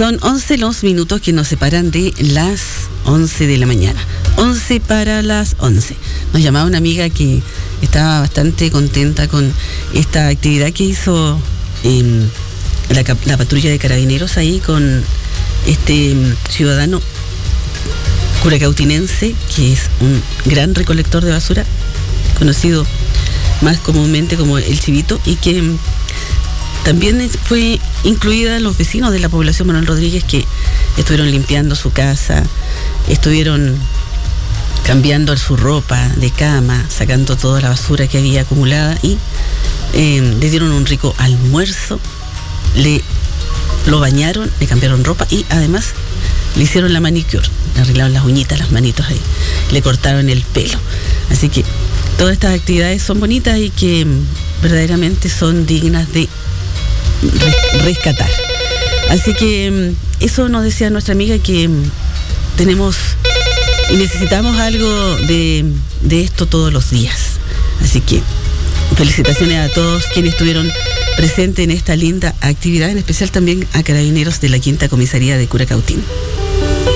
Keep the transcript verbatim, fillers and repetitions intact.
Son once los minutos que nos separan de las once de la mañana. once para las once. Nos llamaba una amiga que estaba bastante contenta con esta actividad que hizo eh, la, la patrulla de carabineros ahí con este ciudadano curacautinense, que es un gran recolector de basura, conocido más comúnmente como el Chivito, y que también fue incluida los vecinos de la población Manuel Rodríguez, que estuvieron limpiando su casa, estuvieron cambiando su ropa de cama, sacando toda la basura que había acumulada, y eh, le dieron un rico almuerzo, le lo bañaron, le cambiaron ropa y además le hicieron la manicure, le arreglaron las uñitas, las manitos ahí, le cortaron el pelo. Así que todas estas actividades son bonitas y que verdaderamente son dignas de rescatar. Así que eso nos decía nuestra amiga, que tenemos y necesitamos algo de, de esto todos los días. Así que felicitaciones a todos quienes estuvieron presentes en esta linda actividad, en especial también a carabineros de la Quinta Comisaría de Curacautín.